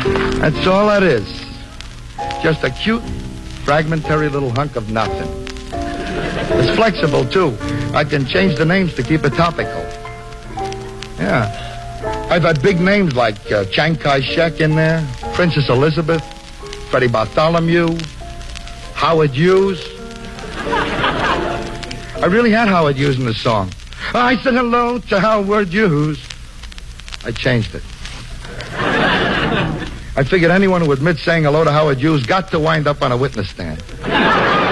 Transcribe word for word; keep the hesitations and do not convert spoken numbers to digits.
That's all that is. Just a cute, fragmentary little hunk of nothing. It's flexible, too. I can change the names to keep it topical. Yeah. I've had big names like uh, Chiang Kai-shek in there, Princess Elizabeth, Freddie Bartholomew, Howard Hughes. I really had Howard Hughes in the song. I said hello to Howard Hughes. I changed it. I figured anyone who admits saying hello to Howard Hughes got to wind up on a witness stand.